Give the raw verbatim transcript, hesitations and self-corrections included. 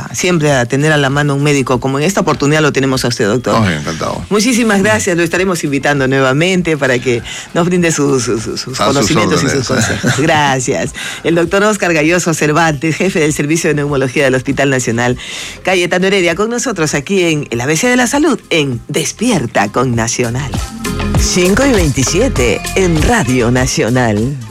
siempre a tener a la mano un médico, como en esta oportunidad lo tenemos a usted, doctor. Oh, encantado. Muchísimas gracias, lo estaremos invitando nuevamente para que nos brinde sus, sus, sus conocimientos sus y sus consejos. Gracias. El doctor Óscar Gayoso Cervantes, jefe del Servicio de Neumología del Hospital Nacional Cayetano Heredia, con nosotros aquí en el A B C de la Salud, en Despierta con Nacional. cinco y veintisiete en Radio Nacional.